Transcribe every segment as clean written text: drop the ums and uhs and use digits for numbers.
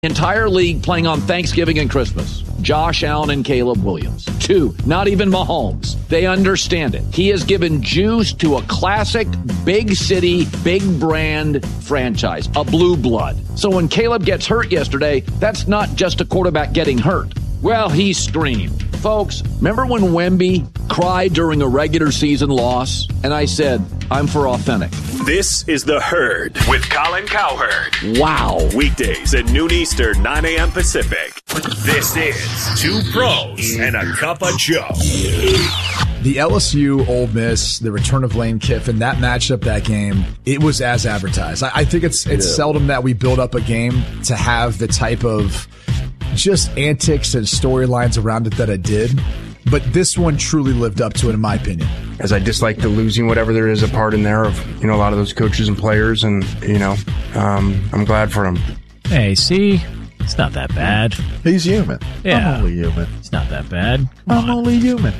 Entire league playing on Thanksgiving and Christmas. Josh Allen and Caleb Williams. 2, not even Mahomes. They understand it. He has given juice to a classic, big city, big brand franchise, a blue blood. So when Caleb gets hurt yesterday, that's not just a quarterback getting hurt. Well, he screamed. Folks, remember when Wemby cried during a regular season loss? And I said, I'm for authentic. This is The Herd with Colin Cowherd. Wow. Weekdays at noon Eastern, 9 a.m. Pacific. This is Two Pros and a Cup of Joe. The LSU Ole Miss, the return of Lane Kiffin, that matchup, that game, it was as advertised. I think it's seldom that we build up a game to have the type of just antics and storylines around it that it did. But this one truly lived up to it, in my opinion. As I dislike the losing, whatever there is a part in there of, a lot of those coaches and players, and, I'm glad for them. Hey, see? It's not that bad. He's human. Yeah. I'm only human. It's not that bad. I'm only human.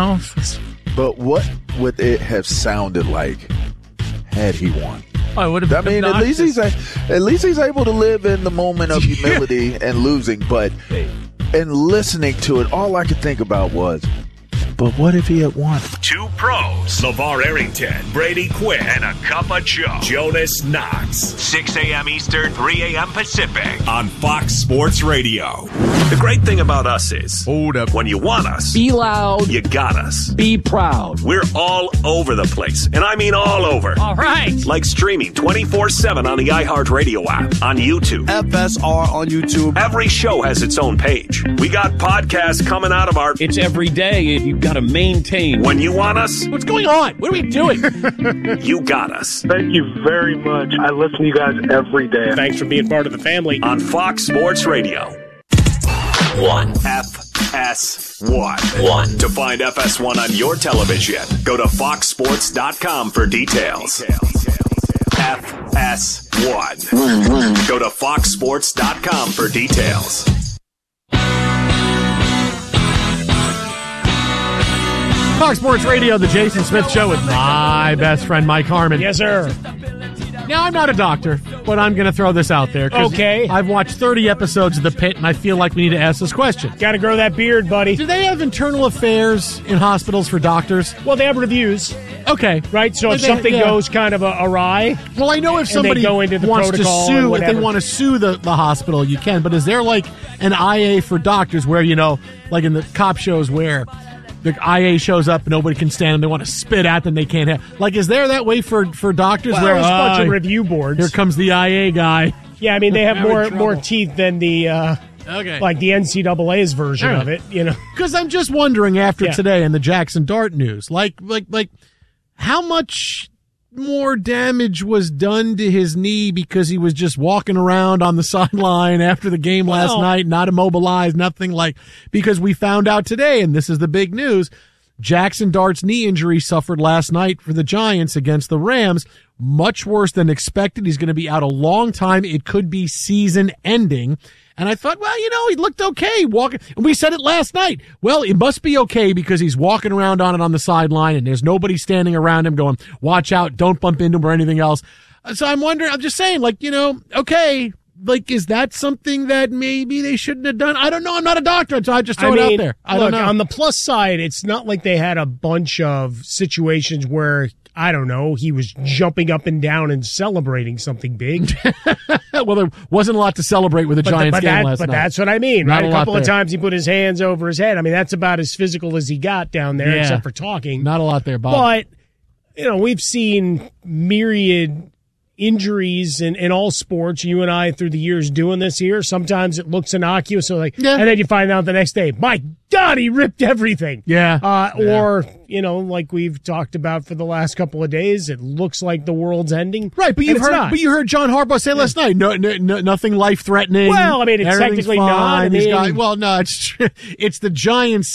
But what would it have sounded like had he won? Oh, it would have been at least he's able to live in the moment of humility and losing, but in listening to it, all I could think about was, but what if he had won? Two Pros. LeVar Arrington, Brady Quinn, and a Cup of Joe. Jonas Knox. 6 a.m. Eastern, 3 a.m. Pacific. On Fox Sports Radio. The great thing about us is, Hold up. when you want us, Be loud. you got us. Be proud. We're all over the place, and I mean all over. all right. Like streaming 24/7 on the iHeartRadio app, on YouTube. FSR on YouTube. Every show has its own page. We got podcasts coming out of our... It's every day. You've got to maintain. When you want us, What's going on? What are we doing? you got us. Thank you very much. I listen to you guys every day. Thanks for being part of the family. On Fox Sports Radio. 1. FS1. To find FS1 on your television, go to foxsports.com for details. FS1. Go to foxsports.com for details. Fox Sports Radio, the Jason Smith Show with my best friend, Mike Harmon. Yes, sir. Now, I'm not a doctor, but I'm going to throw this out there. Okay. I've watched 30 episodes of The Pit, and I feel like we need to ask this question. Got to grow that beard, buddy. Do they have internal affairs in hospitals for doctors? Well, they have reviews. Okay. Right? So if something goes kind of awry. Well, I know if somebody go into the wants to sue, if they want to sue the hospital, you can. But is there like an IA for doctors where, like in the cop shows where the IA shows up, nobody can stand them, they want to spit at them, they can't have. Like, is there that way for doctors where there's a bunch of review boards? Here comes the IA guy. Yeah, I mean, they have more teeth than the like the NCAA's version of it, Because I'm just wondering after today and the Jackson Dart news, like how much more damage was done to his knee because he was just walking around on the sideline after the game last night, not immobilized, nothing because we found out today, and this is the big news, Jackson Dart's knee injury suffered last night for the Giants against the Rams, much worse than expected. He's going to be out a long time. It could be season ending. And I thought, well, he looked okay walking. And we said it last night. Well, it must be okay because he's walking around on it on the sideline and there's nobody standing around him going, watch out, don't bump into him or anything else. So I'm wondering, I'm just saying, okay, is that something that maybe they shouldn't have done? I don't know. I'm not a doctor, so I just throw it out there. I don't know. On the plus side, it's not like they had a bunch of situations where, I don't know, he was jumping up and down and celebrating something big. Well, there wasn't a lot to celebrate with the Giants game last night. But that's what I mean, Not right? A couple of there. times he put his hands over his head. I mean, that's about as physical as he got down there, except for talking. Not a lot there, Bob. But, we've seen myriad injuries in all sports, you and I, through the years doing this here. Sometimes it looks innocuous, and then you find out the next day, my God, he ripped everything. Or, like we've talked about for the last couple of days, it looks like the world's ending. Right, but you heard John Harbaugh say last night, no, nothing life-threatening. Well, I mean, it's technically fine. not. No, it's the Giants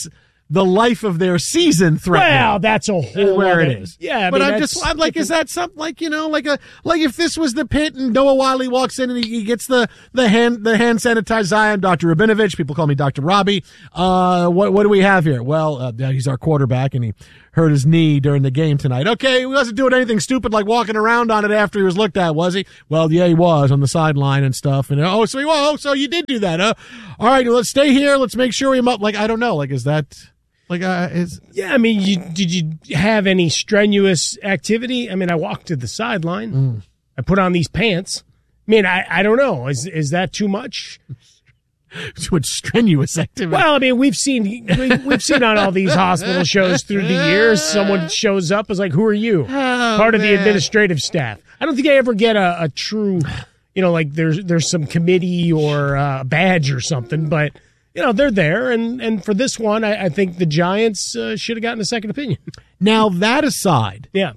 the life of their season threatening. Well, that's a whole where other, it is. Yeah, but I'm like, is that something like, like if this was the pit and Noah Wiley walks in and he gets the hand sanitized Zion, Dr. Rabinovich, people call me Dr. Robbie. What do we have here? Well, he's our quarterback and he hurt his knee during the game tonight. Okay, he wasn't doing anything stupid like walking around on it after he was looked at, was he? Well, yeah, he was on the sideline and stuff. And so you did do that, huh? All right, let's stay here. Let's make sure we up. Like, I don't know. Like, is that like Yeah, I mean, did you have any strenuous activity? I mean, I walked to the sideline. I put on these pants. I mean, I don't know. Is that too much? Too much strenuous activity. Well, I mean, we've seen on all these hospital shows through the years, someone shows up as like, who are you? Part of the administrative staff. I don't think I ever get a true, like there's some committee or a badge or something, but they're there. And for this one, I think the Giants should have gotten a second opinion. Now, that aside. Yeah.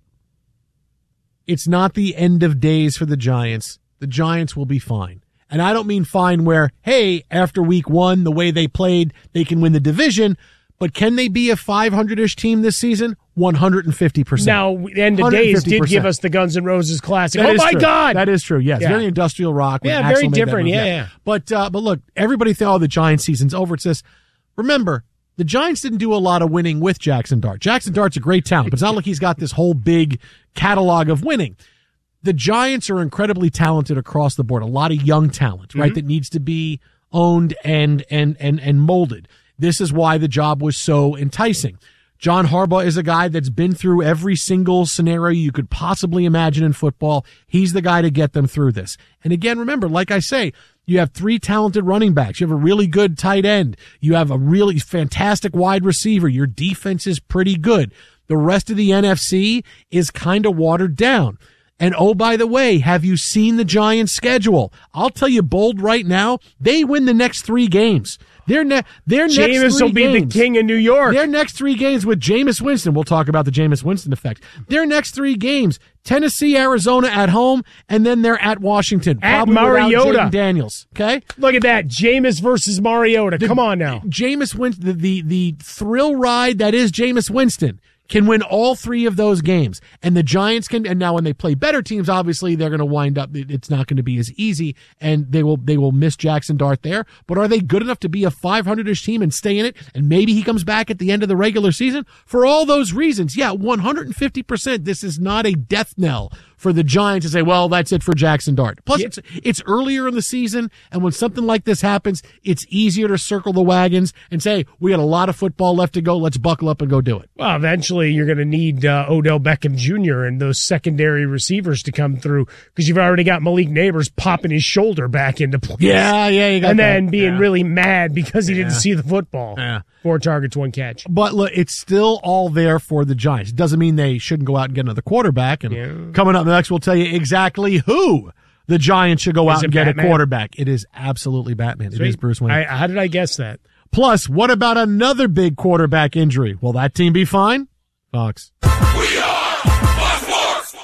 It's not the end of days for the Giants. The Giants will be fine. And I don't mean fine where, hey, after week 1, the way they played, they can win the division. But can they be a 500-ish team this season? 150%. Now, the end of days did give us the Guns N' Roses classic. Oh, my God! That is true, yes. Yeah. Very industrial rock. Yeah, very different, yeah. But look, everybody thought, the Giants season's over. It's this. Remember, the Giants didn't do a lot of winning with Jackson Dart. Jackson Dart's a great talent, but it's not like he's got this whole big catalog of winning. The Giants are incredibly talented across the board. A lot of young talent, right, that needs to be owned and molded. This is why the job was so enticing. John Harbaugh is a guy that's been through every single scenario you could possibly imagine in football. He's the guy to get them through this. And again, remember, like I say, you have 3 talented running backs. You have a really good tight end. You have a really fantastic wide receiver. Your defense is pretty good. The rest of the NFC is kind of watered down. And oh, by the way, have you seen the Giants' schedule? I'll tell you bold right now, they win the next 3 games. Their next 3 games. Jameis will be the king of New York. Their next 3 games with Jameis Winston. We'll talk about the Jameis Winston effect. Their next 3 games, Tennessee, Arizona at home, and then they're at Washington. At Mariota. Jaden Daniels. Okay? Look at that. Jameis versus Mariota. Come on now. Jameis Winston, the thrill ride that is Jameis Winston, can win all 3 of those games. And the Giants can, and now when they play better teams, obviously they're going to wind up, it's not going to be as easy, and they will miss Jackson Dart there. But are they good enough to be a 500-ish team and stay in it? And maybe he comes back at the end of the regular season? For all those reasons, yeah, 150%. This is not a death knell for the Giants to say, well, that's it for Jackson Dart. Plus, it's earlier in the season, and when something like this happens, it's easier to circle the wagons and say, we got a lot of football left to go. Let's buckle up and go do it. Well, eventually you're going to need Odell Beckham Jr. and those secondary receivers to come through because you've already got Malik Neighbors popping his shoulder back into place. Yeah, you got and that. then being really mad because he didn't see the football. Yeah. 4 targets, 1 catch. But look, it's still all there for the Giants. It doesn't mean they shouldn't go out and get another quarterback. And coming up next, we'll tell you exactly who the Giants should go out and get a quarterback. It is absolutely Batman. Sweet. It is Bruce Wayne. How did I guess that? Plus, what about another big quarterback injury? Will that team be fine? Fox. We are Fox.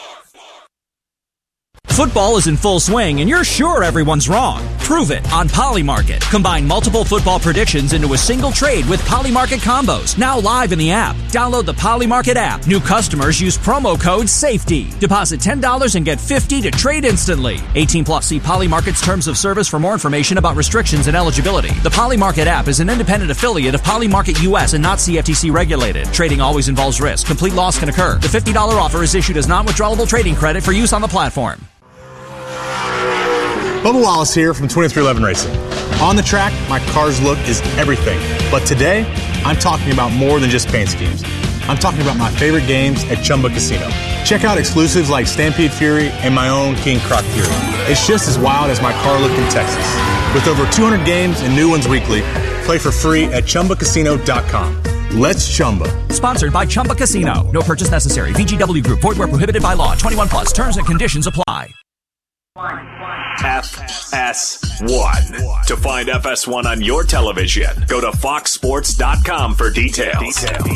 Football is in full swing, and you're sure everyone's wrong. Prove it on Polymarket. Combine multiple football predictions into a single trade with Polymarket combos. Now live in the app. Download the Polymarket app. New customers use promo code SAFETY. Deposit $10 and get $50 to trade instantly. 18 plus. See Polymarket's terms of service for more information about restrictions and eligibility. The Polymarket app is an independent affiliate of Polymarket US and not CFTC regulated. Trading always involves risk. Complete loss can occur. The $50 offer is issued as non-withdrawable trading credit for use on the platform. Bubba Wallace here from 2311 Racing. On the track, my car's look is everything. But today, I'm talking about more than just paint schemes. I'm talking about my favorite games at Chumba Casino. Check out exclusives like Stampede Fury and my own King Croc Fury. It's just as wild as my car look in Texas. With over 200 games and new ones weekly, play for free at ChumbaCasino.com. Let's Chumba. Sponsored by Chumba Casino. No purchase necessary. VGW Group. Void where prohibited by law. 21 plus. Terms and conditions apply. FS1. To find FS1 on your television, go to foxsports.com for details.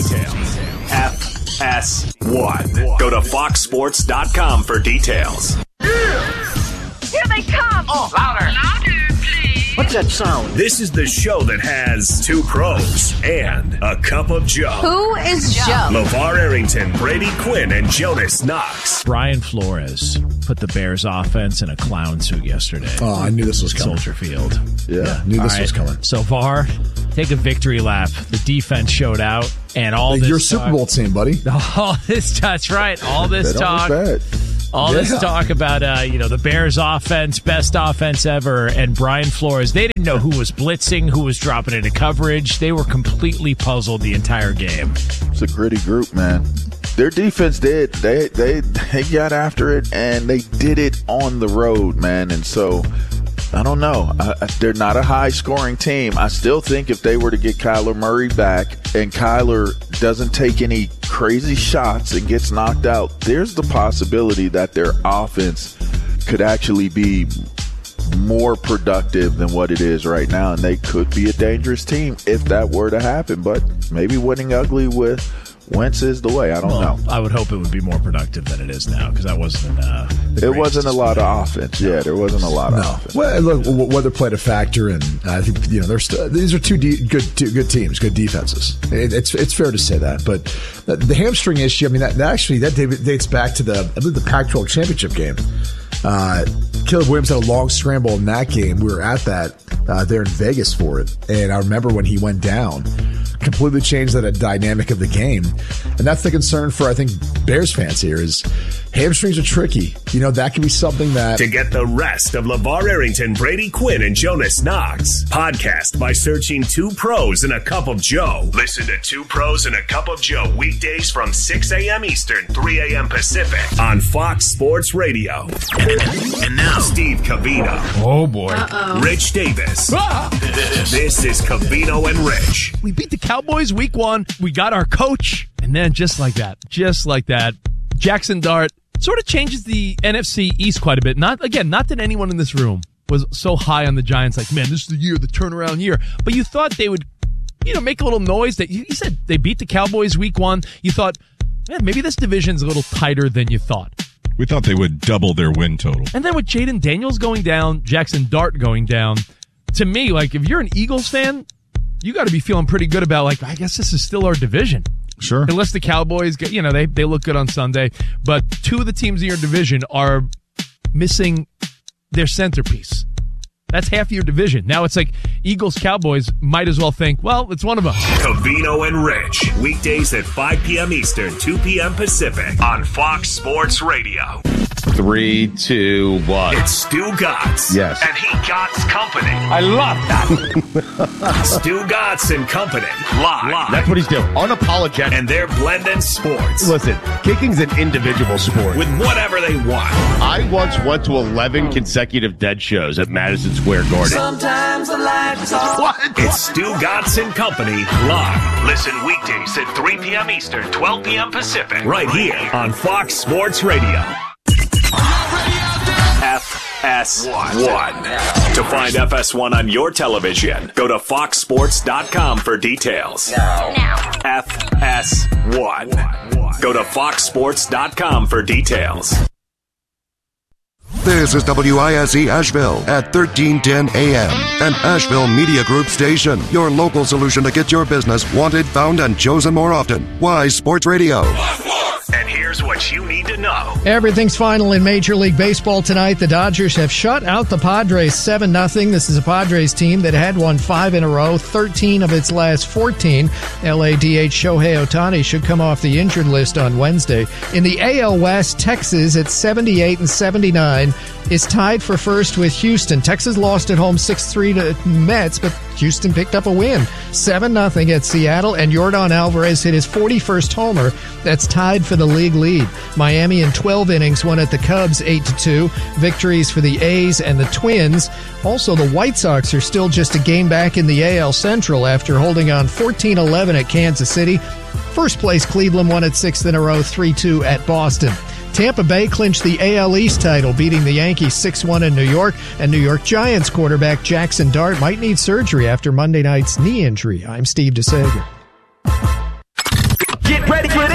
FS1. Go to foxsports.com for details. Here they come! Oh, louder! Louder, please! What What's that sound? This is the show that has two pros and a cup of Joe. Who is Joe? LeVar Arrington, Brady Quinn, and Jonas Knox. Brian Flores put the Bears offense in a clown suit yesterday. Oh, I knew this was coming. Soldier Field. Yeah, knew this was coming. So VAR, take a victory lap. The defense showed out, and all this your Super Bowl team, buddy. All this, that's right. All this talk. This talk about the Bears offense, best offense ever, and Brian Flores. They didn't know who was blitzing, who was dropping into coverage. They were completely puzzled the entire game. It's a gritty group, man. Their defense did. They got after it, and they did it on the road, man. And so, I don't know. They're not a high-scoring team. I still think if they were to get Kyler Murray back and Kyler doesn't take any crazy shots and gets knocked out, there's the possibility that their offense could actually be more productive than what it is right now, and they could be a dangerous team if that were to happen. But maybe winning ugly with Wentz is the way. I don't know. I would hope it would be more productive than it is now, because that wasn't. It wasn't a lot of offense. Yeah, there wasn't a lot of offense. Well, look, weather played a factor, and I think these are two good teams, good defenses. It's fair to say that, but the hamstring issue. I mean, that dates back to the Pac-12 championship game. Caleb Williams had a long scramble in that game. We were at that there in Vegas for it, and I remember when he went down, completely changed the dynamic of the game. And that's the concern for, I think, Bears fans here is hamstrings are tricky. That can be something that... To get the rest of LeVar Arrington, Brady Quinn, and Jonas Knox, podcast by searching Two Pros and a Cup of Joe. Listen to Two Pros and a Cup of Joe weekdays from 6 a.m. Eastern, 3 a.m. Pacific on Fox Sports Radio. And now, Steve Covino. Oh, boy. Rich Davis. This is Covino and Rich. We beat the Cowboys week 1. We got our coach. And then just like that, Jackson Dart sort of changes the NFC East quite a bit. Not that anyone in this room was so high on the Giants, like, man, this is the turnaround year. But you thought they would, make a little noise. That you said they beat the Cowboys week 1. You thought, man, maybe this division's a little tighter than you thought. We thought they would double their win total. And then with Jaden Daniels going down, Jackson Dart going down, to me, like, if you're an Eagles fan, you got to be feeling pretty good about, like, I guess this is still our division. Sure. Unless the Cowboys get, they look good on Sunday. But two of the teams in your division are missing their centerpiece. That's half your division. Now it's like Eagles, Cowboys might as well think, well, it's one of us. Covino and Rich. Weekdays at 5 p.m. Eastern, 2 p.m. Pacific on Fox Sports Radio. 3, 2, 1. It's Stu Gatz. Yes. And he Gatz Company. I love that. Stu Gatz and Company. Live. That's what he's doing. Unapologetic. And they're blending sports. Listen, kicking's an individual sport. With whatever they want. I once went to 11 consecutive dead shows at Madison Square Garden. Sometimes the lights are... What? It's Stu Gatz and Company. Live. Listen weekdays at 3 p.m. Eastern, 12 p.m. Pacific. Right here on Fox Sports Radio. FS1. To find FS1 on your television, go to foxsports.com for details. Now. FS1. Go to foxsports.com for details. This is WISE Asheville at 1310 AM, an Asheville Media Group station. Your local solution to get your business wanted, found, and chosen more often. Wise Sports Radio. And here's what you need to know. Everything's final in Major League Baseball tonight. The Dodgers have shut out the Padres 7-0. This is a Padres team that had won 5 in a row, 13 of its last 14. LADH Shohei Ohtani should come off the injured list on Wednesday. In the AL West, Texas at 78-79 is tied for first with Houston. Texas lost at home 6-3 to Mets, but Houston picked up a win. 7-0 at Seattle, and Yordan Alvarez hit his 41st homer. That's tied for the league lead. Miami in 12 innings won at the Cubs 8-2. Victories for the A's and the Twins. Also, the White Sox are still just a game back in the AL Central after holding on 14-11 at Kansas City. First place Cleveland won at 6th in a row, 3-2 at Boston. Tampa Bay clinched the AL East title, beating the Yankees 6-1 in New York, and New York Giants quarterback Jackson Dart might need surgery after Monday night's knee injury. I'm Steve DeSager. Get ready for this.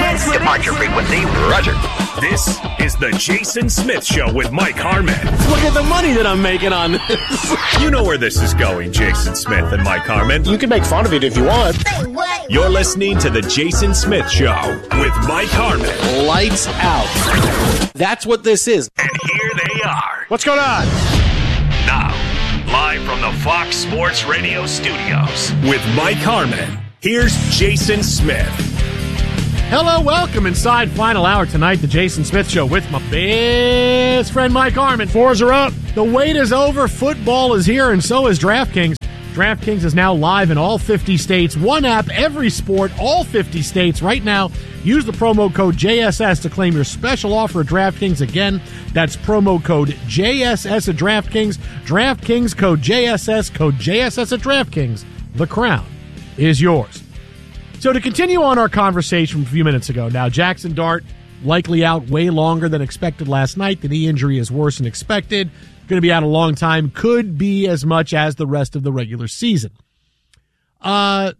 Departure frequency, roger. This is the Jason Smith Show with Mike Harmon. Look at the money that I'm making on this. You know where this is going, Jason Smith and Mike Harmon. You can make fun of it if you want. You're listening to the Jason Smith Show with Mike Harmon. Lights out. That's what this is. And here they are. What's going on? Now, live from the Fox Sports Radio studios with Mike Harmon. Here's Jason Smith. Hello, welcome inside final hour tonight, the Jason Smith Show with my best friend Mike Harmon. Fours are up. The wait is over. Football is here, and so is DraftKings. DraftKings is now live in all 50 states. One app, every sport, all 50 states. Right now, use the promo code JSS to claim your special offer at DraftKings. Again, that's promo code JSS at DraftKings. DraftKings, code JSS at DraftKings. The crown is yours. So to continue on our conversation from a few minutes ago, now Jackson Dart likely out way longer than expected last night. The knee injury is worse than expected. Going to be out a long time. Could be as much as the rest of the regular season. You've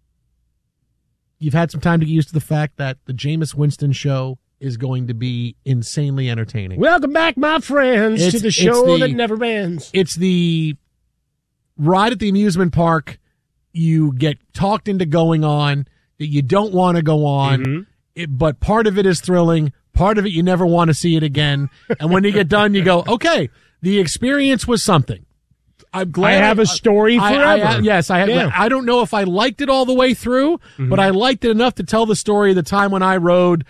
had some time to get used to the fact that the Jameis Winston show is going to be insanely entertaining. Welcome back, my friends, to the show that never ends. It's the ride at the amusement park you get talked into going on that you don't want to go on, but part of it is thrilling, part of it you never want to see it again, and when you get done, you go, okay, the experience was something. I'm glad I have a story forever. Yes, I have. Yeah. I don't know if I liked it all the way through, but I liked it enough to tell the story of the time when I rode,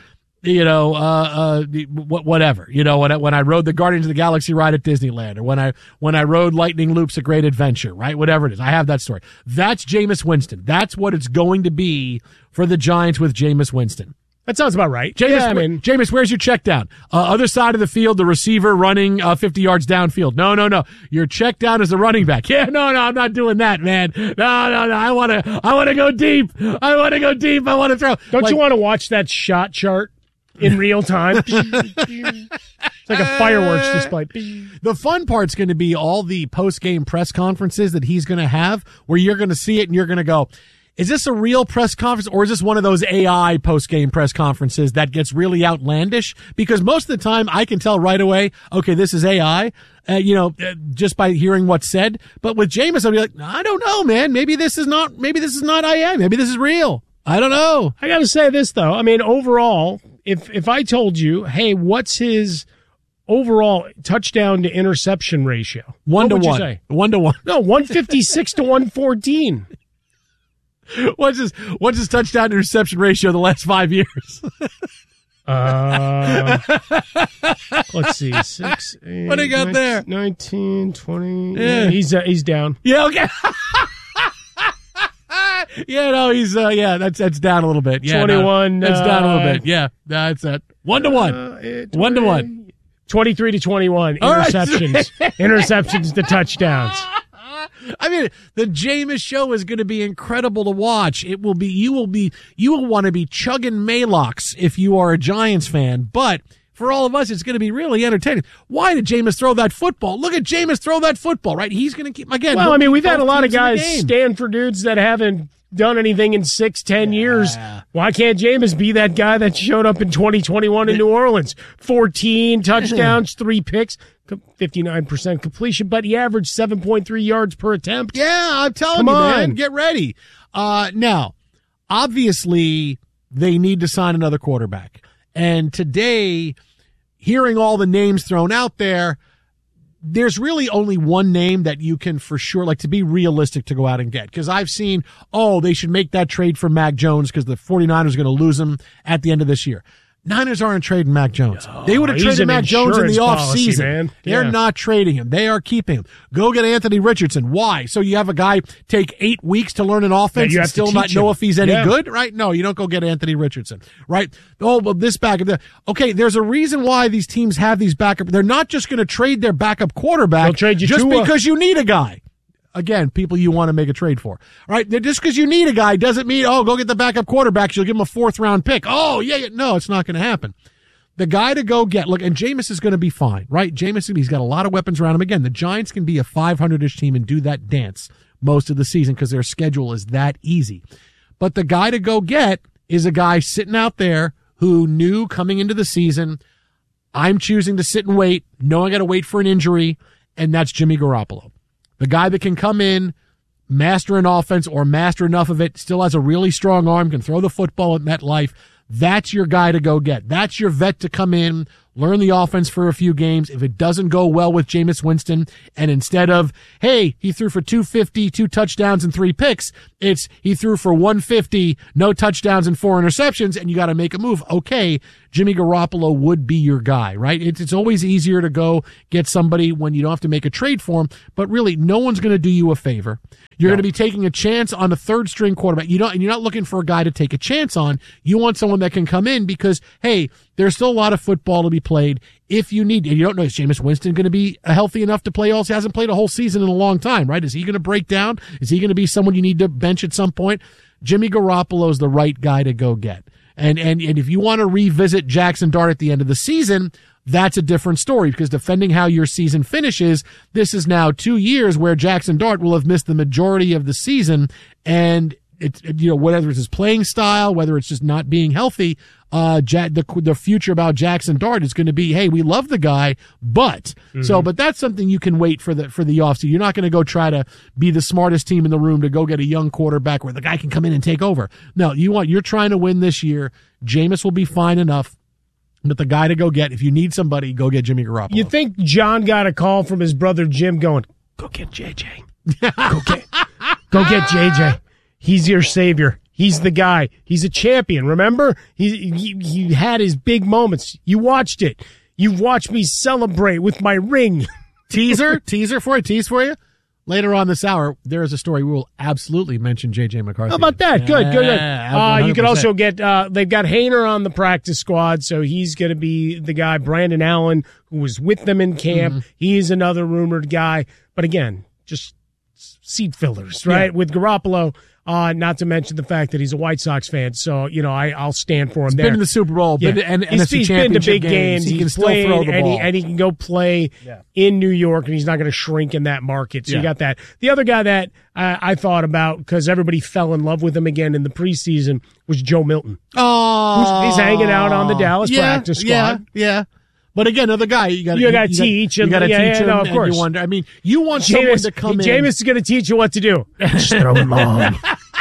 whatever, when I rode the Guardians of the Galaxy ride at Disneyland, or when I rode Lightning Loops at Great Adventure, right? Whatever it is, I have that story. That's Jameis Winston. That's what it's going to be for the Giants with Jameis Winston. That sounds about right. Jameis, where's your check down? Other side of the field, the receiver running 50 yards downfield. No. Your check down is the running back. Yeah, no, I'm not doing that, man. No. I want to go deep. I want to throw. Don't you want to watch that shot chart in real time? It's like a fireworks display. The fun part's going to be all the post-game press conferences that he's going to have, where you're going to see it and you're going to go, is this a real press conference, or is this one of those AI post-game press conferences that gets really outlandish? Because most of the time I can tell right away, okay, this is AI, just by hearing what's said. But with Jameis, I'll be like, I don't know, man. Maybe this is not AI. Maybe this is real. I don't know. I got to say this, though. I mean, overall, if I told you, hey, what's his overall touchdown to interception ratio? 1-to-1. 1-to-1. No, 156 to 114. What's his touchdown to interception ratio the last 5 years? Let's see, 6, 8, what do you got there? 19, 20. Yeah, he's down. Yeah, okay. Yeah, no, he's that's down a little bit. Yeah, 21. That's down a little bit. Yeah, that's it. 1-to-1. 1-to-1. 23 to 21 interceptions. Right. Interceptions to touchdowns. I mean, the Jameis show is going to be incredible to watch. You will want to be chugging Maalox if you are a Giants fan, but for all of us, it's going to be really entertaining. Why did Jameis throw that football? Look at Jameis throw that football, right? He's going to keep, again. Well, I mean, we've had a lot of guys stand for dudes that haven't done anything in 6-10 years. Why can't Jameis be that guy that showed up in 2021 in New Orleans? 14 touchdowns, 3 picks, 59% completion, but he averaged 7.3 yards per attempt. Yeah, I'm telling you, man. Get ready. Now, obviously, they need to sign another quarterback. And today, hearing all the names thrown out there, there's really only one name that you can for sure, like, to be realistic, to go out and get. Because I've seen, they should make that trade for Mac Jones because the 49ers are going to lose him at the end of this year. Niners aren't trading Mac Jones. They would have traded Mac Jones in the offseason. They're not trading him. They are keeping him. Go get Anthony Richardson. Why? So you have a guy take 8 weeks to learn an offense and still not know if he's any good? Right? No, you don't go get Anthony Richardson. Right? Oh, well, this backup. Okay, there's a reason why these teams have these backup. They're not just going to trade their backup quarterback. They'll trade you just because you need a guy. Again, people you want to make a trade for. All right? Just because you need a guy doesn't mean, go get the backup quarterback. You'll give him a 4th-round pick. Oh, yeah. No, it's not going to happen. The guy to go get, look, and Jameis is going to be fine, right? Jameis, he's got a lot of weapons around him. Again, the Giants can be a 500-ish team and do that dance most of the season because their schedule is that easy. But the guy to go get is a guy sitting out there who knew coming into the season, I'm choosing to sit and wait. No, I got to wait for an injury, and that's Jimmy Garoppolo. The guy that can come in, master an offense or master enough of it, still has a really strong arm, can throw the football at MetLife. That's your guy to go get. That's your vet to come in, learn the offense for a few games. If it doesn't go well with Jameis Winston, and instead of, hey, he threw for 250, 2 touchdowns and 3 picks, it's he threw for 150, no touchdowns and 4 interceptions, and you got to make a move. Okay, Jimmy Garoppolo would be your guy, right? It's always easier to go get somebody when you don't have to make a trade for him, but really, no one's going to do you a favor. You're going to be taking a chance on a third-string quarterback. And you're not looking for a guy to take a chance on. You want someone that can come in because, hey, there's still a lot of football to be played if you need. And you don't know, is Jameis Winston going to be healthy enough to play? Also, he hasn't played a whole season in a long time, right? Is he going to break down? Is he going to be someone you need to bench at some point? Jimmy Garoppolo is the right guy to go get. And if you want to revisit Jackson Dart at the end of the season, that's a different story, because depending how your season finishes, this is now 2 years where Jackson Dart will have missed the majority of the season, and it's, whether it's his playing style, whether it's just not being healthy, the future about Jackson Dart is going to be, hey, we love the guy, but but that's something you can wait for the offseason. You're not going to go try to be the smartest team in the room to go get a young quarterback where the guy can come in and take over. No, you're trying to win this year. Jameis will be fine enough. But the guy to go get, if you need somebody, go get Jimmy Garoppolo. You think John got a call from his brother Jim going, go get JJ. Go get JJ. He's your savior. He's the guy. He's a champion. Remember? He had his big moments. You watched it. You've watched me celebrate with my ring. Tease for you. Later on this hour, there is a story we will absolutely mention J.J. McCarthy. How about that? Good. You can also get, they've got Haener on the practice squad, so he's going to be the guy, Brandon Allen, who was with them in camp. He's another rumored guy. But again, just seat fillers, right? Yeah. With Garoppolo, not to mention the fact that he's a White Sox fan. So, I'll stand for him there. He's been in the Super Bowl, yeah. he's been to big games. He can still throw the ball. And he can go play in New York, and he's not going to shrink in that market. So you got that. The other guy that I thought about, because everybody fell in love with him again in the preseason, was Joe Milton. Oh. He's hanging out on the Dallas practice squad. Yeah. But again, another guy you got to teach. You got to teach him. No, of course. You wonder, you want someone to come in. Jameis is going to teach you what to do. Just throw it long.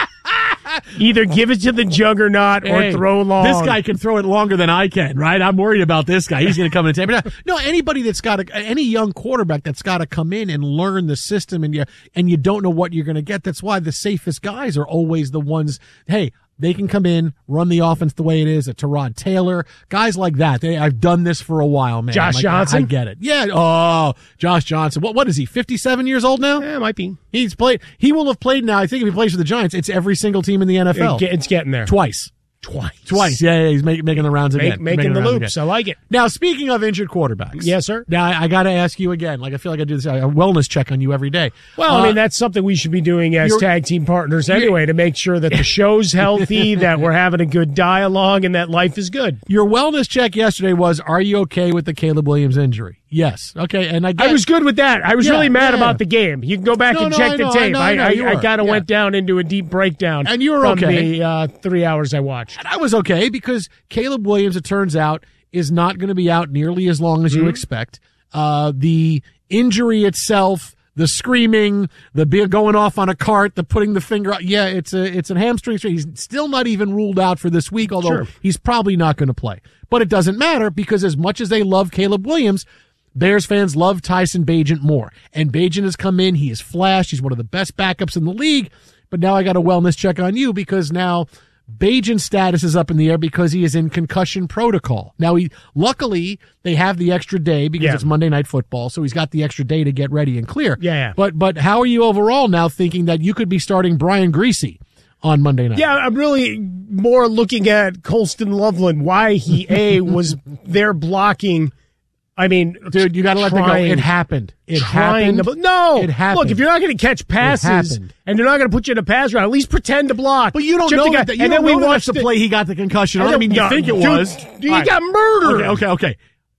Either give it to the juggernaut or throw long. This guy can throw it longer than I can, right? I'm worried about this guy. He's going to come in and take it. No, anybody that's got any young quarterback that's got to come in and learn the system, and you don't know what you're going to get. That's why the safest guys are always the ones. Hey, they can come in, run the offense the way it is. A Tyrod Taylor, guys like that. I've done this for a while, man. Josh Johnson, I get it. Yeah. Oh, Josh Johnson. What is he? 57 years old now? Yeah, might be. He's played. He will have played now. I think if he plays for the Giants, it's every single team in the NFL. It's getting there. Twice. Yeah, he's making the rounds again. Making the loops. I like it. Now, speaking of injured quarterbacks. Yes, sir. Now, I got to ask you again. I feel like I do this a wellness check on you every day. Well, that's something we should be doing as tag team partners anyway, to make sure that the show's healthy, that we're having a good dialogue, and that life is good. Your wellness check yesterday was, are you okay with the Caleb Williams injury? Yes. Okay. And I was good with that. I was really mad about the game. You can go back and check the tape. I kind of went down into a deep breakdown. And you were okay. From the 3 hours I watched. And I was okay because Caleb Williams, it turns out, is not going to be out nearly as long as you expect. The injury itself, the screaming, the going off on a cart, the putting the finger out. Yeah, it's a hamstring. He's still not even ruled out for this week, although he's probably not going to play. But it doesn't matter, because as much as they love Caleb Williams, Bears fans love Tyson Bagent more. And Bagent has come in. He has flashed. He's one of the best backups in the league. But now I got a wellness check on you, because now Bagent's status is up in the air because he is in concussion protocol. Now, luckily, they have the extra day because it's Monday Night Football, so he's got the extra day to get ready and clear. Yeah. But how are you overall now, thinking that you could be starting Brian Griese on Monday night? Yeah, I'm really more looking at Colston Loveland, why he, was there blocking. I mean, dude, you got to let that go. It happened. It happened. No. It happened. Look, if you're not going to catch passes and they're not going to put you in a pass route, at least pretend to block. But you don't know that. We watched the play he got the concussion on. I mean, you think it was. He got murdered. Okay.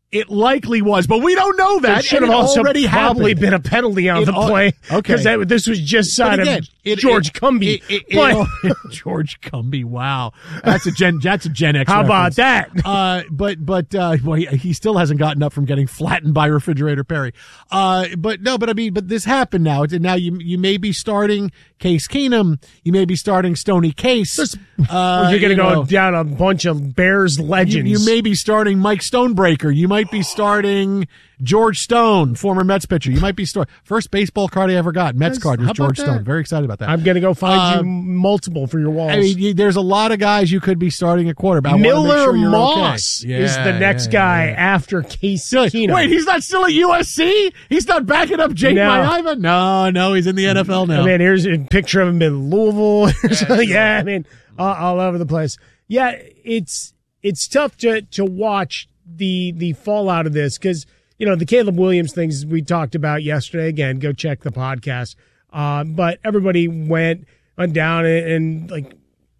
It likely was, but we don't know that. There should have also already probably happened. been a penalty on the play. Okay. Because this was just side of George Cumby. George Cumby, wow. That's a Gen X How about reference. that? Well, he still hasn't gotten up from getting flattened by Refrigerator Perry. But this happened now. Now you may be starting Case Keenum. You may be starting Stoney Case. You're going to go down a bunch of Bears legends. You may be starting Mike Stonebreaker. You might be starting George Stone, former Mets pitcher. You might be starting. First baseball card I ever got, Mets card, was George Stone. Very excited about that. I'm going to go find you multiple for your walls. I mean, there's a lot of guys you could be starting at quarterback. Miller Moss is the next guy after Case Keenum. Wait, he's not still at USC? He's not backing up Jake Maiava? No, he's in the NFL now. I mean, here's a picture of him in Louisville. I mean, all over the place. Yeah, it's tough to watch the fallout of this because, the Caleb Williams things we talked about yesterday. Again, go check the podcast. But everybody went down and like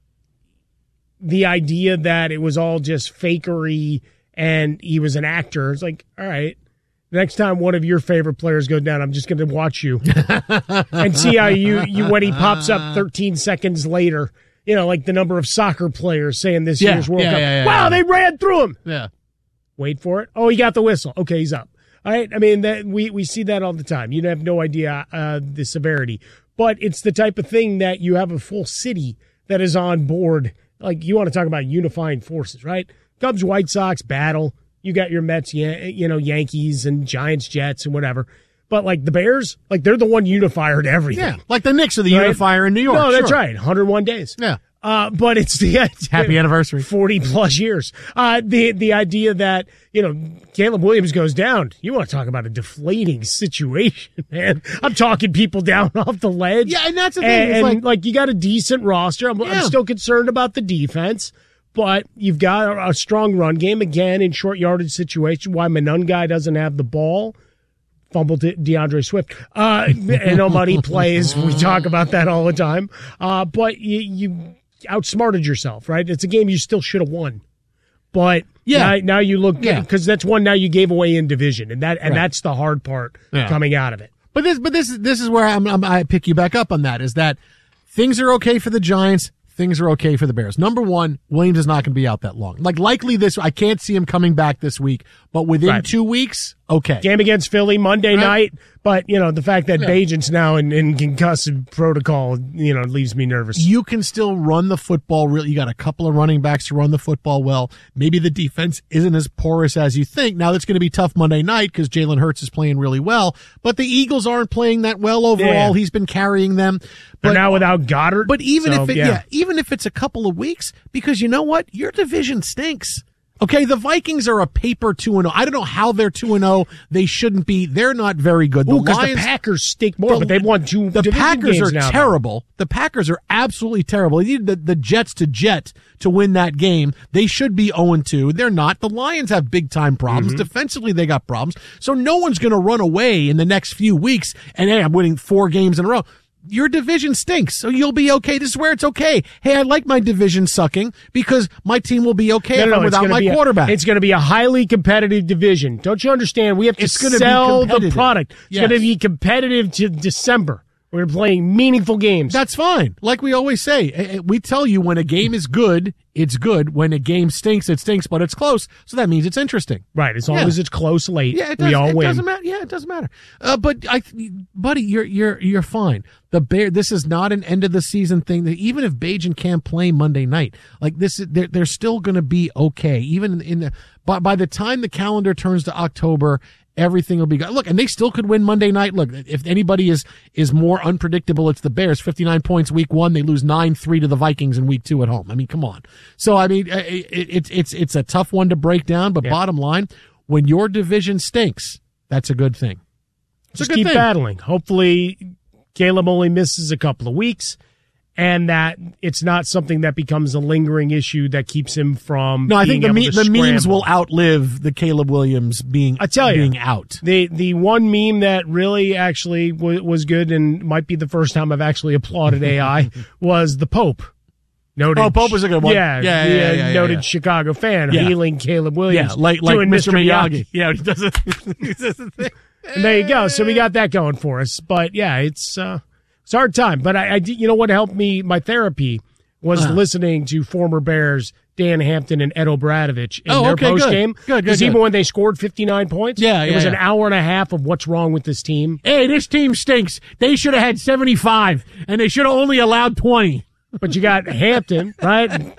the idea that it was all just fakery and he was an actor. It's like, all right, next time one of your favorite players goes down, I'm just going to watch you and see how you when he pops up 13 seconds later. Like the number of soccer players saying this year's World Cup. Wow, they ran through him. Yeah. Wait for it. Oh, he got the whistle. Okay, he's up. All right. I mean, we see that all the time. You have no idea the severity. But it's the type of thing that you have a full city that is on board. Like, you want to talk about unifying forces, right? Cubs, White Sox, battle. You got your Mets, Yankees and Giants, Jets and whatever. But, like, the Bears, like, they're the one unifier to everything. Yeah, like the Knicks are the unifier in New York. No, that's right. 101 days. Yeah. But it's the happy anniversary, 40+ years. The idea that, Caleb Williams goes down. You want to talk about a deflating situation, man. I'm talking people down off the ledge. Yeah, and that's the thing. And like you got a decent roster. I'm still concerned about the defense. But you've got a strong run game, again, in short yardage situation. Why Monungai doesn't have the ball. Fumbled to DeAndre Swift. Nobody plays. We talk about that all the time. But you outsmarted yourself, right? It's a game you still should have won. But now you look good because that's one now you gave away in division, and that's the hard part coming out of it. But this is where I pick you back up on that, is that things are okay for the Giants. Things are okay for the Bears. Number one, Williams is not going to be out that long. Like, likely I can't see him coming back this week, but within 2 weeks, okay. Game against Philly Monday night, but, the fact that Bagent's now in concussive protocol, leaves me nervous. You can still run the football. You got a couple of running backs to run the football well. Maybe the defense isn't as porous as you think. Now, that's going to be tough Monday night because Jalen Hurts is playing really well, but the Eagles aren't playing that well overall. Yeah. He's been carrying them. But now without Goddard. But even if it's a couple of weeks, because you know what? Your division stinks. Okay, the Vikings are a paper 2-0. I don't know how they're 2-0. They shouldn't be. They're not very good. Because the Packers stink more, but they've won two division Packers games are now, terrible. The Packers are absolutely terrible. They need the Jets to win that game. They should be 0-2. They're not. The Lions have big-time problems. Defensively, they got problems. So no one's going to run away in the next few weeks and, hey, I'm winning 4 games in a row. Your division stinks, so you'll be okay. This is where it's okay. Hey, I like my division sucking because my team will be okay if I'm without my quarterback. It's going to be a highly competitive division. Don't you understand? We have to sell the product. It's going to be competitive to December. We're playing meaningful games. That's fine. Like we always say, we tell you when a game is good, it's good. When a game stinks, it stinks, but it's close. So that means it's interesting. Right. As long as it's close late, we all win. Doesn't matter. Yeah, it doesn't matter. But buddy, you're fine. This is not an end of the season thing. That even if Bagent can't play Monday night, like this, they're still going to be okay. Even by the time the calendar turns to October, everything will be good. Look, and they still could win Monday night. Look, if anybody is more unpredictable, it's the Bears. 59 points week 1. They lose 9-3 to the Vikings in week 2 at home. I mean, come on. So, I mean, it's a tough one to break down, but bottom line, when your division stinks, that's a good thing. Just keep battling. Hopefully, Caleb only misses a couple of weeks, and that it's not something that becomes a lingering issue that keeps him from. No, I think the memes will outlive the Caleb Williams being out. The one meme that really actually was good and might be the first time I've actually applauded AI was the Pope. Noted. Oh, Pope was a good one. Yeah, noted Chicago fan, hailing Caleb Williams. Yeah, like Mr. Miyagi. Yeah, he does it. And there you go. So we got that going for us. But yeah, it's a hard time. But I you know what helped me? My therapy was listening to former Bears Dan Hampton and Ed O'Bradovich in their post game. Good. Because even when they scored 59 points, it was an hour and a half of what's wrong with this team. Hey, this team stinks. They should have had 75, and they should have only allowed 20. But you got Hampton, right?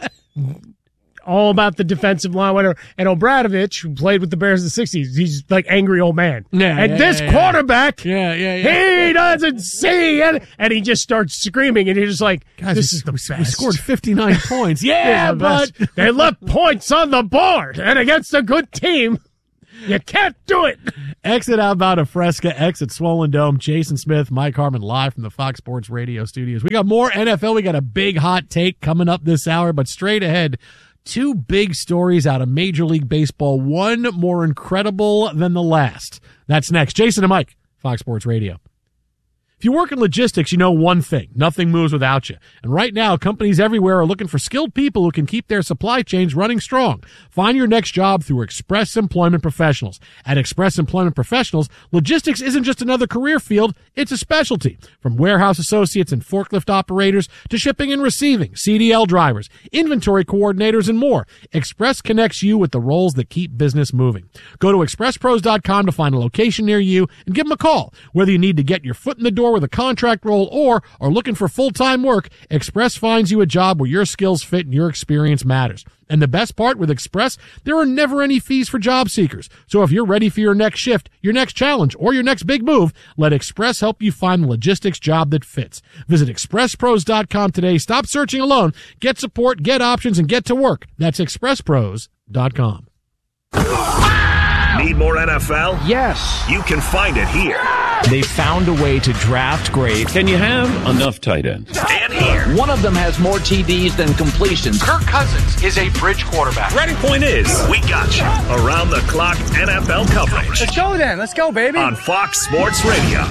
All about the defensive line, whatever. And O'Bradovich, who played with the Bears in the 60s, he's like angry old man. This quarterback, he doesn't see it. And he just starts screaming, and you're just like, guys, this is the best. We scored 59 points. Yeah, but they left points on the board. And against a good team, you can't do it. Exit outbound of Fresca, exit Swollen Dome. Jason Smith, Mike Harmon live from the Fox Sports Radio studios. We got more NFL. We got a big hot take coming up this hour, but straight ahead, two big stories out of Major League Baseball, one more incredible than the last. That's next. Jason and Mike, Fox Sports Radio. If you work in logistics, you know one thing. Nothing moves without you. And right now, companies everywhere are looking for skilled people who can keep their supply chains running strong. Find your next job through Express Employment Professionals. At Express Employment Professionals, logistics isn't just another career field, it's a specialty. From warehouse associates and forklift operators to shipping and receiving, CDL drivers, inventory coordinators, and more, Express connects you with the roles that keep business moving. Go to expresspros.com to find a location near you and give them a call. Whether you need to get your foot in the door with a contract role or are looking for full-time work, Express finds you a job where your skills fit and your experience matters. And the best part with Express, there are never any fees for job seekers. So if you're ready for your next shift, your next challenge, or your next big move, let Express help you find the logistics job that fits. Visit expresspros.com today. Stop searching alone. Get support, get options, and get to work. That's expresspros.com. Need more NFL? Yes. You can find it here. They found a way to draft great. Can you have enough tight ends? And here. One of them has more TDs than completions. Kirk Cousins is a bridge quarterback. Ready? Point is, we got you. Around the clock NFL coverage. Let's go then. Let's go, baby. On Fox Sports Radio.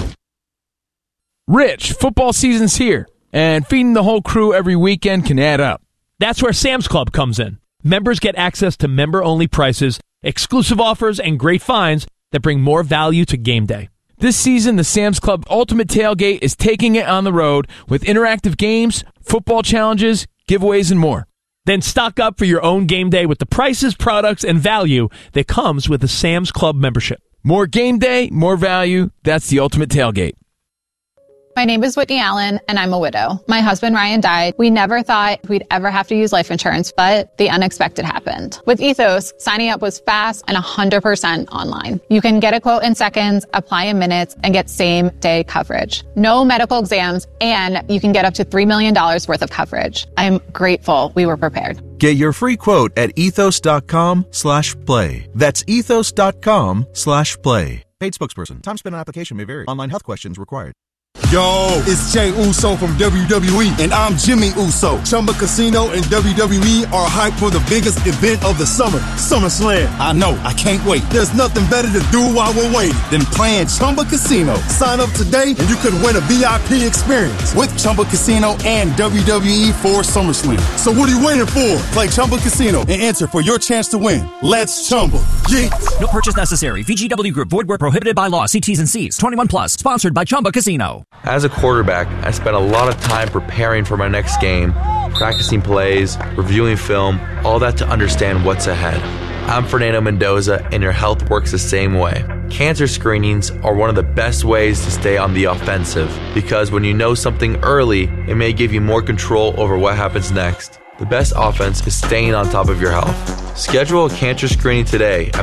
Rich, football season's here, and feeding the whole crew every weekend can add up. That's where Sam's Club comes in. Members get access to member-only prices, exclusive offers, and great finds that bring more value to game day. This season, the Sam's Club Ultimate Tailgate is taking it on the road with interactive games, football challenges, giveaways, and more. Then stock up for your own game day with the prices, products, and value that comes with a Sam's Club membership. More game day, more value. That's the Ultimate Tailgate. My name is Whitney Allen, and I'm a widow. My husband, Ryan, died. We never thought we'd ever have to use life insurance, but the unexpected happened. With Ethos, signing up was fast and 100% online. You can get a quote in seconds, apply in minutes, and get same-day coverage. No medical exams, and you can get up to $3 million worth of coverage. I'm grateful we were prepared. Get your free quote at ethos.com/play. That's ethos.com/play. Paid spokesperson. Time spent on application may vary. Online health questions required. Yo, it's Jey Uso from WWE, and I'm Jimmy Uso. Chumba Casino and WWE are hyped for the biggest event of the summer, SummerSlam. I know, I can't wait. There's nothing better to do while we're waiting than playing Chumba Casino. Sign up today and you could win a VIP experience with Chumba Casino and WWE for SummerSlam. So what are you waiting for? Play Chumba Casino and enter for your chance to win. Let's Chumba. Yeah. No purchase necessary. VGW Group. Void where prohibited by law. See T's and C's. 21 plus. Sponsored by Chumba Casino. As a quarterback, I spent a lot of time preparing for my next game, practicing plays, reviewing film, all that to understand what's ahead. I'm Fernando Mendoza, and your health works the same way. Cancer screenings are one of the best ways to stay on the offensive, because when you know something early, it may give you more control over what happens next. The best offense is staying on top of your health. Schedule a cancer screening today at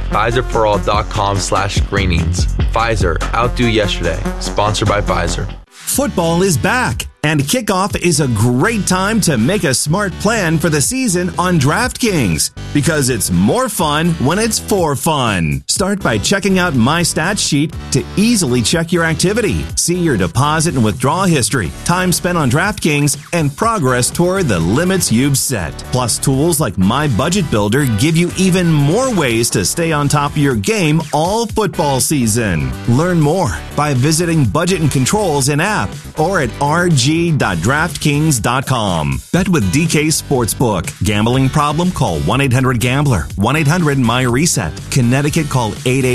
PfizerForAll.com/screenings. Pfizer, outdo yesterday. Sponsored by Pfizer. Football is back, and kickoff is a great time to make a smart plan for the season on DraftKings, because it's more fun when it's for fun. Start by checking out My Stats Sheet to easily check your activity, see your deposit and withdrawal history, time spent on DraftKings, and progress toward the limits you've set. Plus, tools like My Budget Builder give you even more ways to stay on top of your game all football season. Learn more by visiting Budget and Controls in app or at RG ccpg.draftkings.com. Bet with DK Sportsbook. Gambling problem? Call 1-800-GAMBLER. 1-800-MY-RESET. Connecticut, call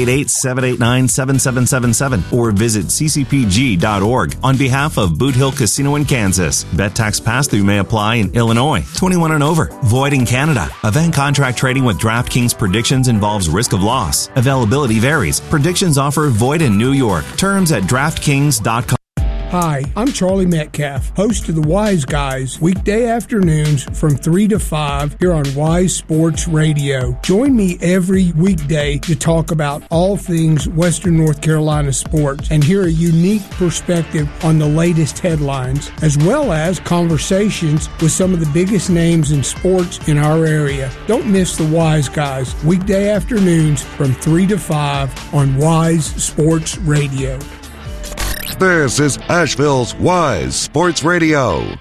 888-789-7777 or visit ccpg.org on behalf of Boot Hill Casino in Kansas. Bet tax pass-through may apply in Illinois. 21 and over. Void in Canada. Event contract trading with DraftKings predictions involves risk of loss. Availability varies. Predictions offer void in New York. Terms at DraftKings.com. Hi, I'm Charlie Metcalf, host of the Wise Guys, weekday afternoons from 3 to 5 here on Wise Sports Radio. Join me every weekday to talk about all things Western North Carolina sports and hear a unique perspective on the latest headlines, as well as conversations with some of the biggest names in sports in our area. Don't miss the Wise Guys, weekday afternoons from 3 to 5 on Wise Sports Radio. This is Asheville's Wise Sports Radio.